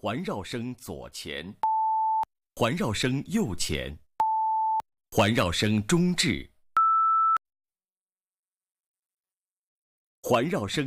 环绕声左前，环绕声右前，环绕声中置，环绕声